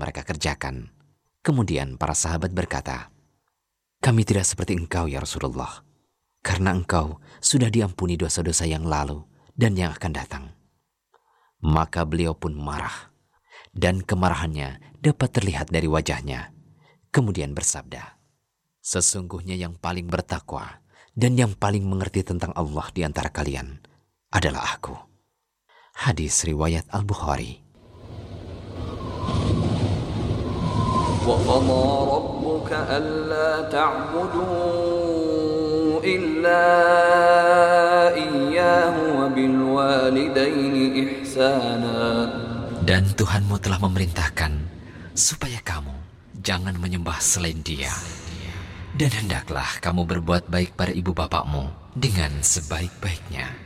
mereka kerjakan. Kemudian para sahabat berkata, "Kami tidak seperti engkau ya Rasulullah, karena engkau sudah diampuni dosa-dosa yang lalu dan yang akan datang." Maka beliau pun marah, dan kemarahannya dapat terlihat dari wajahnya. Kemudian bersabda, "Sesungguhnya yang paling bertakwa dan yang paling mengerti tentang Allah di antara kalian adalah aku." Hadis riwayat Al-Bukhari. وَقَضَى رَبُّكَ أَلَّا تَعْبُدُوا إِلَّا إِيَّاهُ وَبِالْوَالِدَيْنِ إِحْسَانًا. Dan Tuhanmu telah memerintahkan supaya kamu jangan menyembah selain Dia. Dan hendaklah kamu berbuat baik pada ibu bapakmu dengan sebaik-baiknya.